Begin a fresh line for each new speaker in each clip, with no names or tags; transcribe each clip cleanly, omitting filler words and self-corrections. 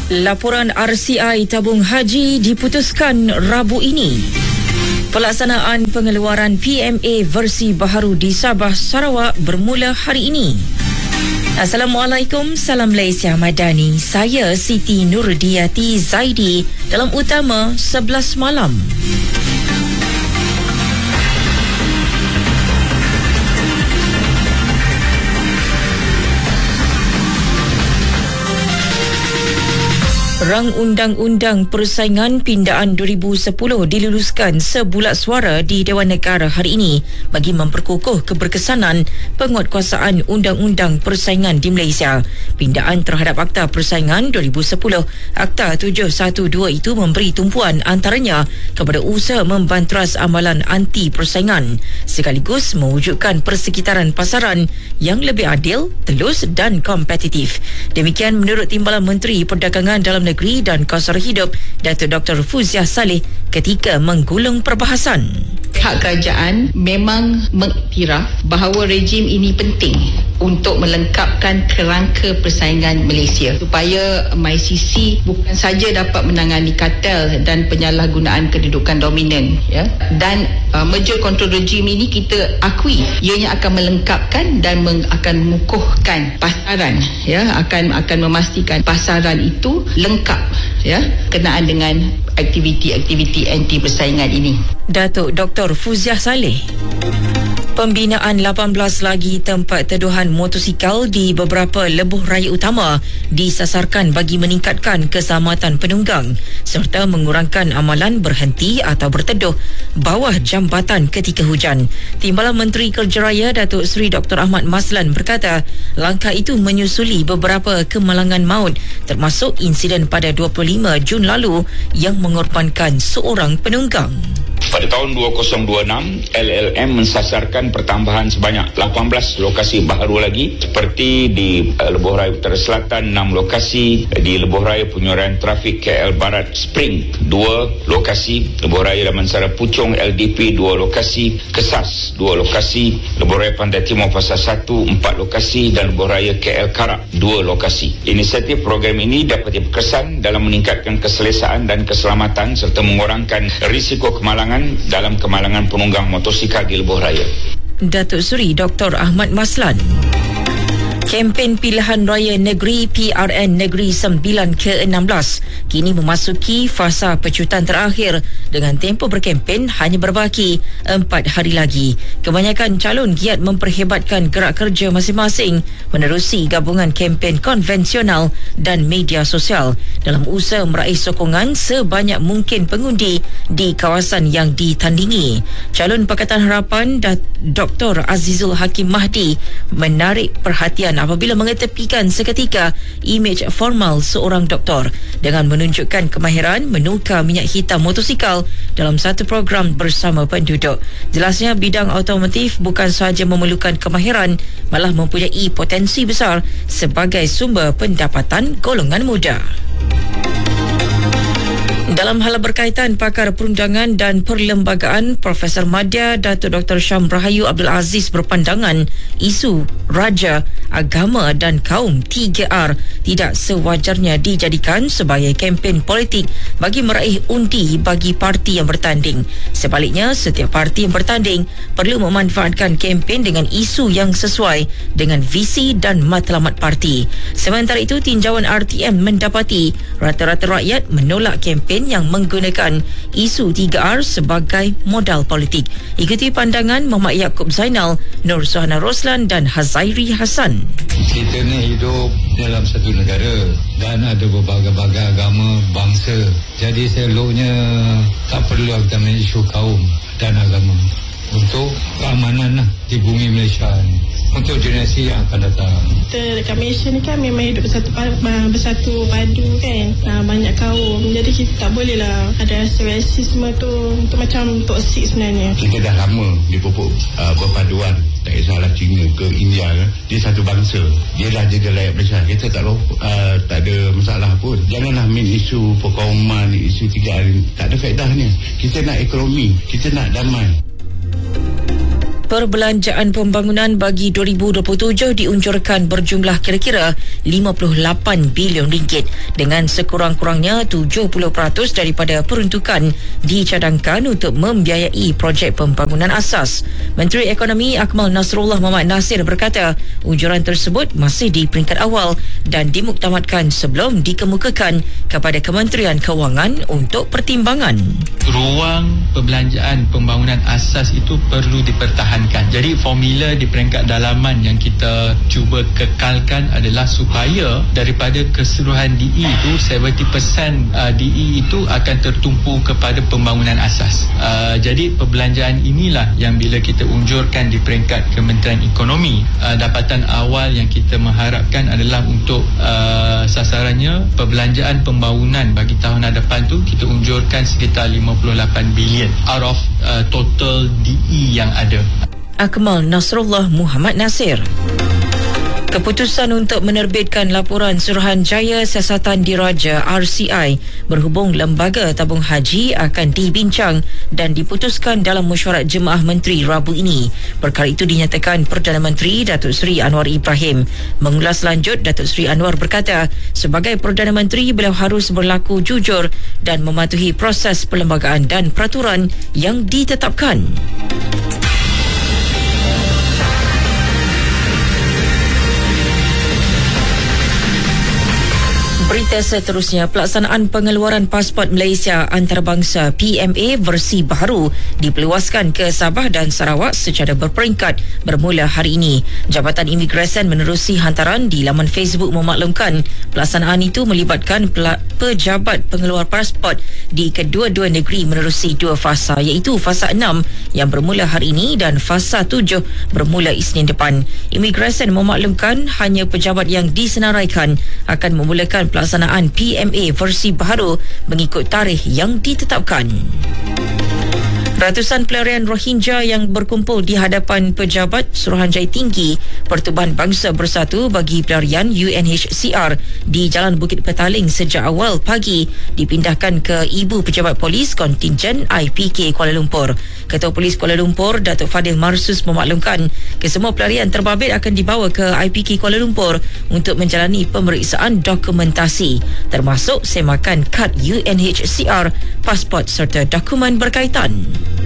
Laporan RCI tabung haji diputuskan Rabu ini. Pelaksanaan pengeluaran PMA versi baharu di Sabah, Sarawak bermula hari ini. Assalamualaikum, salam Malaysia Madani. Saya Siti Nurdiati Zaidi dalam utama 11 malam. Rang Undang-Undang Persaingan Pindaan 2010 diluluskan sebulat suara di Dewan Negara hari ini bagi memperkukuh keberkesanan penguatkuasaan Undang-Undang Persaingan di Malaysia. Pindaan terhadap Akta Persaingan 2010, Akta 712 itu memberi tumpuan antaranya kepada usaha membanteras amalan anti persaingan sekaligus mewujudkan persekitaran pasaran yang lebih adil, telus dan kompetitif. Demikian menurut Timbalan Menteri Perdagangan Dalam Negeri dan Kos Hidup Datuk Dr. Fuziah Saleh ketika menggulung perbahasan.
Pihak kerajaan memang mengiktiraf bahawa rejim ini penting untuk melengkapkan kerangka persaingan Malaysia supaya MyCC bukan saja dapat menangani kartel dan penyalahgunaan kedudukan dominan, ya, dan merger control regime ini kita akui ianya akan melengkapkan dan akan mengukuhkan pasaran, ya, akan memastikan pasaran itu lengkap, ya, kenaan dengan aktiviti-aktiviti anti persaingan ini.
Datuk Dr. Fuziah Saleh. Pembinaan 18 lagi tempat teduhan motosikal di beberapa lebuh raya utama disasarkan bagi meningkatkan keselamatan penunggang serta mengurangkan amalan berhenti atau berteduh bawah jambatan ketika hujan. Timbalan Menteri Kerja Raya Datuk Seri Dr. Ahmad Maslan berkata langkah itu menyusuli beberapa kemalangan maut termasuk insiden pada 25 Jun lalu yang mengorbankan seorang penunggang.
Pada tahun 2026, LLM mensasarkan pertambahan sebanyak 18 lokasi baharu lagi seperti di Lebuh Raya Utara Selatan 6 lokasi, di Lebuh Raya Penyuruhan Trafik KL Barat Spring 2 lokasi, Lebuh Raya Damansara Puchong LDP 2 lokasi, Kesas 2 lokasi, Lebuh Raya Pantai Timur Pasar 1 4 lokasi dan Lebuh Raya KL Karak 2 lokasi. Inisiatif program ini dapat diperkesan dalam meningkatkan keselesaan dan keselamatan serta mengurangkan risiko kemalangan dalam kemalangan penunggang motosikal di Lebuh Raya.
Datuk Seri Dr. Ahmad Maslan. Kempen Pilihan Raya Negeri PRN Negeri 9 ke-16 kini memasuki fasa pecutan terakhir dengan tempoh berkempen hanya berbaki 4 hari lagi. Kebanyakan calon giat memperhebatkan gerak kerja masing-masing menerusi gabungan kempen konvensional dan media sosial dalam usaha meraih sokongan sebanyak mungkin pengundi di kawasan yang ditandingi. Calon Pakatan Harapan Dr. Azizul Hakim Mahdi menarik perhatian apabila mengetepikan seketika imej formal seorang doktor dengan menunjukkan kemahiran menukar minyak hitam motosikal dalam satu program bersama penduduk. Jelasnya bidang automotif bukan sahaja memerlukan kemahiran, malah mempunyai potensi besar sebagai sumber pendapatan golongan muda. Dalam hal berkaitan, pakar perundangan dan perlembagaan Profesor Madya Datuk Dr. Syam Rahayu Abdul Aziz berpandangan isu raja, agama dan kaum 3R tidak sewajarnya dijadikan sebagai kempen politik bagi meraih undi bagi parti yang bertanding. Sebaliknya, setiap parti yang bertanding perlu memanfaatkan kempen dengan isu yang sesuai dengan visi dan matlamat parti. Sementara itu, tinjauan RTM mendapati rata-rata rakyat menolak kempen yang menggunakan isu 3R sebagai modal politik. Ikuti pandangan Muhammad Yaakob Zainal, Nur Suhana Roslan dan Hazairi Hasan.
Kita ni hidup dalam satu negara dan ada berbagai-bagai agama, bangsa. Jadi seloknya tak perlu kita isu kaum dan agama untuk keamanan di bumi Malaysia ni, untuk generasi yang akan datang.
Kita dekat Malaysia ni kan memang hidup bersatu padu kan, banyak kaum. Jadi kita tak boleh lah ada rasisme tu macam toksik sebenarnya.
Kita dah lama dipupuk berpaduan, tak kisahlah Cina ke India ke, dia satu bangsa, dia dah jaga layak Malaysia. Kita tak ada masalah pun. Janganlah main isu perkauman, isu 3R, tak ada faedahnya. Kita nak ekonomi, kita nak damai.
Perbelanjaan pembangunan bagi 2027 diunjurkan berjumlah kira-kira 58 bilion ringgit dengan sekurang-kurangnya 70% daripada peruntukan dicadangkan untuk membiayai projek pembangunan asas. Menteri Ekonomi Akmal Nasrullah Muhammad Nasir berkata unjuran tersebut masih di peringkat awal dan dimuktamadkan sebelum dikemukakan kepada Kementerian Kewangan untuk pertimbangan.
Ruang perbelanjaan pembangunan asas itu perlu dipertahankan. Jadi formula di peringkat dalaman yang kita cuba kekalkan adalah supaya daripada keseluruhan DE itu 70% DE itu akan tertumpu kepada pembangunan asas. Jadi perbelanjaan inilah yang bila kita unjurkan di peringkat Kementerian Ekonomi, dapatan awal yang kita mengharapkan adalah untuk sasarannya perbelanjaan pembangunan bagi tahun hadapan tu kita unjurkan sekitar 58 bilion out of total DE yang ada.
Akmal Nasrullah Muhammad Nasir. Keputusan untuk menerbitkan laporan Suruhanjaya Siasatan Diraja RCI berhubung Lembaga Tabung Haji akan dibincang dan diputuskan dalam mesyuarat Jemaah Menteri Rabu ini. Perkara itu dinyatakan Perdana Menteri Datuk Seri Anwar Ibrahim. Mengulas lanjut, Datuk Seri Anwar berkata, sebagai Perdana Menteri beliau harus berlaku jujur dan mematuhi proses perlembagaan dan peraturan yang ditetapkan. Berita seterusnya, pelaksanaan pengeluaran pasport Malaysia antarabangsa PMA versi baru diperluaskan ke Sabah dan Sarawak secara berperingkat bermula hari ini. Jabatan Imigresen menerusi hantaran di laman Facebook memaklumkan pelaksanaan itu melibatkan pejabat pengeluar pasport di kedua-dua negeri menerusi dua fasa, iaitu fasa 6 yang bermula hari ini dan fasa 7 bermula Isnin depan. Imigresen memaklumkan hanya pejabat yang disenaraikan akan memulakan pelaksanaan PMA versi baru mengikut tarikh yang ditetapkan. Ratusan pelarian Rohingya yang berkumpul di hadapan pejabat Suruhanjaya Tinggi Pertubuhan Bangsa Bersatu bagi Pelarian UNHCR di Jalan Bukit Petaling sejak awal pagi dipindahkan ke Ibu Pejabat Polis Kontingen IPK Kuala Lumpur. Ketua Polis Kuala Lumpur Datuk Fadil Marsus memaklumkan kesemua pelarian terbabit akan dibawa ke IPK Kuala Lumpur untuk menjalani pemeriksaan dokumentasi termasuk semakan kad UNHCR, pasport serta dokumen berkaitan.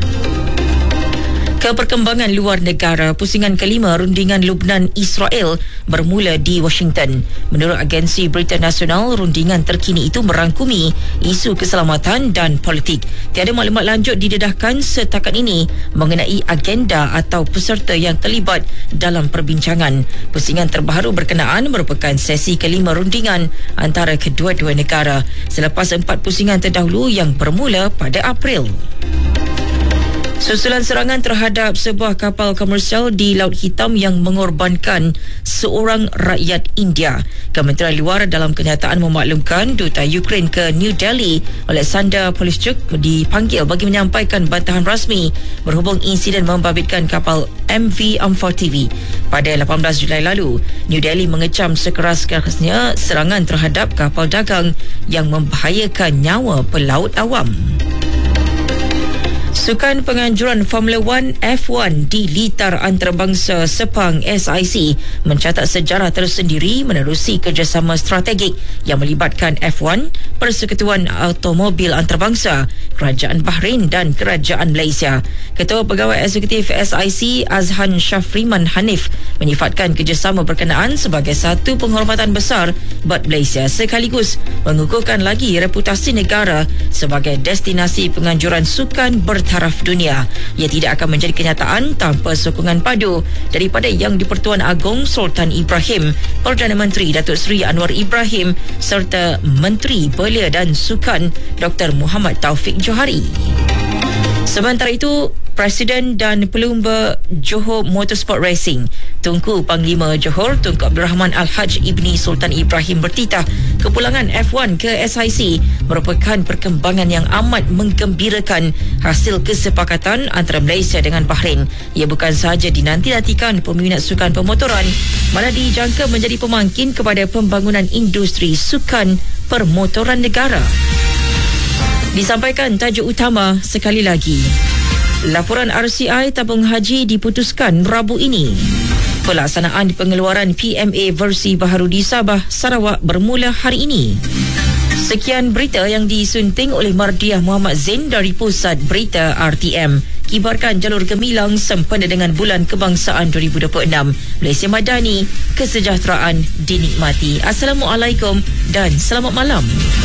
Ke perkembangan luar negara, pusingan kelima rundingan Lubnan Israel bermula di Washington. Menurut agensi Berita Nasional, rundingan terkini itu merangkumi isu keselamatan dan politik. Tiada maklumat lanjut didedahkan setakat ini mengenai agenda atau peserta yang terlibat dalam perbincangan. Pusingan terbaru berkenaan merupakan sesi kelima rundingan antara kedua-dua negara selepas 4 pusingan terdahulu yang bermula pada April. Susulan serangan terhadap sebuah kapal komersial di Laut Hitam yang mengorbankan seorang rakyat India. Kementerian Luar dalam kenyataan memaklumkan Duta Ukraine ke New Delhi, Alexander Polishchuk, dipanggil bagi menyampaikan bantahan rasmi berhubung insiden membabitkan kapal MV Amphar-TV pada 18 Julai lalu. New Delhi mengecam sekeras-kerasnya serangan terhadap kapal dagang yang membahayakan nyawa pelaut awam. Sukan penganjuran Formula 1 F1 di litar antarabangsa Sepang SIC mencatat sejarah tersendiri menerusi kerjasama strategik yang melibatkan F1, Persekutuan Automobil Antarabangsa, Kerajaan Bahrain dan Kerajaan Malaysia. Ketua Pegawai Eksekutif SIC Azhan Shafriman Hanif menyifatkan kerjasama berkenaan sebagai satu penghormatan besar buat Malaysia sekaligus mengukuhkan lagi reputasi negara sebagai destinasi penganjuran sukan bertaraf dunia. Ia tidak akan menjadi kenyataan tanpa sokongan padu daripada Yang di-Pertuan Agong Sultan Ibrahim, Perdana Menteri Datuk Seri Anwar Ibrahim serta Menteri Belia dan Sukan Dr. Muhammad Taufik Johari. Sementara itu, Presiden dan Pelumba Johor Motorsport Racing Tunku Panglima Johor Tunku Abdul Rahman Al-Haj Ibni Sultan Ibrahim bertitah kepulangan F1 ke SIC merupakan perkembangan yang amat menggembirakan hasil kesepakatan antara Malaysia dengan Bahrain. Ia bukan sahaja dinanti-nantikan peminat sukan pemotoran, malah dijangka menjadi pemangkin kepada pembangunan industri sukan permotoran negara. Disampaikan tajuk utama sekali lagi. Laporan RCI tabung haji diputuskan Rabu ini. Pelaksanaan pengeluaran PMA versi baharu di Sabah, Sarawak bermula hari ini. Sekian berita yang disunting oleh Mardiah Muhammad Zain dari Pusat Berita RTM. Kibarkan jalur gemilang sempena dengan Bulan Kebangsaan 2026. Malaysia Madani, kesejahteraan dinikmati. Assalamualaikum dan selamat malam.